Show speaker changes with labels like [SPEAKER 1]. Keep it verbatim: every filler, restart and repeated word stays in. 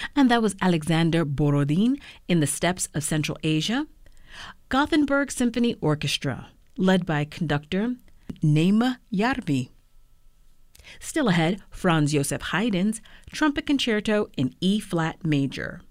[SPEAKER 1] And that was Alexander Borodin in the Steppes of Central Asia. Gothenburg Symphony Orchestra, led by conductor Naima Järvi. Still ahead, Franz Joseph Haydn's Trumpet Concerto in E-flat major.